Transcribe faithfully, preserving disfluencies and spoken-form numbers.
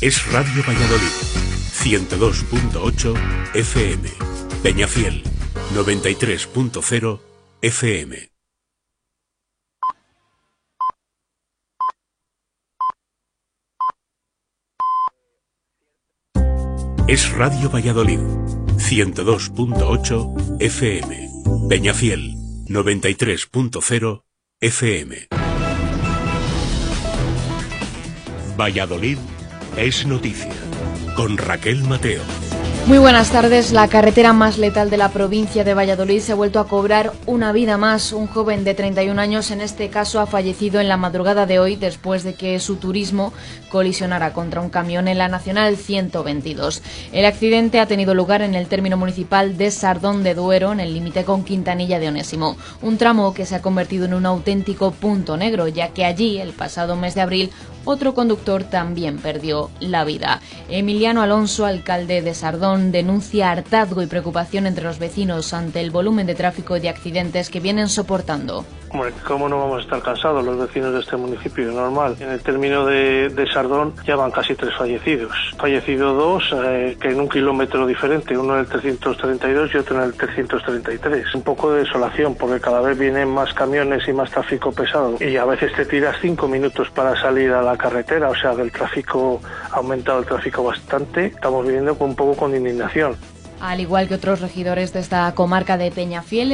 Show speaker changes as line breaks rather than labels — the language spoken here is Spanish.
Es Radio Valladolid, ciento dos punto ocho F M. Peñafiel, noventa y tres punto cero F M. Es Radio Valladolid, ciento dos punto ocho F M. Peñafiel, noventa y tres punto cero F M. Valladolid es noticia, con Raquel Mateo.
Muy buenas tardes. La carretera más letal de la provincia de Valladolid se ha vuelto a cobrar una vida más. Un joven de treinta y un años, en este caso, ha fallecido en la madrugada de hoy después de que su turismo colisionara contra un camión en la Nacional ciento veintidós. El accidente ha tenido lugar en el término municipal de Sardón de Duero, en el límite con Quintanilla de Onésimo. Un tramo que se ha convertido en un auténtico punto negro, ya que allí, el pasado mes de abril, otro conductor también perdió la vida. Emiliano Alonso, alcalde de Sardón, denuncia hartazgo y preocupación entre los vecinos ante el volumen de tráfico y de accidentes que vienen soportando.
Hombre, ¿cómo no vamos a estar cansados los vecinos de este municipio? Normal. En el término de, de Sardón ya van casi tres fallecidos. Fallecido dos, eh, que en un kilómetro diferente, uno en el trescientos treinta y dos y otro en el trescientos treinta y tres. Un poco de desolación, porque cada vez vienen más camiones y más tráfico pesado. Y a veces te tiras cinco minutos para salir a la carretera, o sea, del tráfico ha aumentado el tráfico bastante. Estamos viviendo un poco con indignación.
Al igual que otros regidores de esta comarca de Peñafiel,